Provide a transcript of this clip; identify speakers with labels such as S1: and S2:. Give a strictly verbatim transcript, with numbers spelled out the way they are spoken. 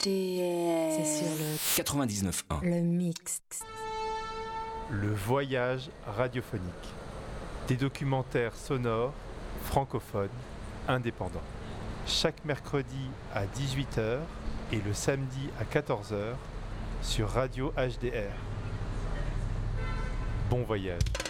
S1: D R.
S2: C'est sur le
S3: quatre-vingt-dix-neuf point un.
S2: Le mix.
S4: Le voyage radiophonique. Des documentaires sonores, francophones, indépendants. Chaque mercredi à dix-huit heures et le samedi à quatorze heures sur Radio H D R. Bon voyage.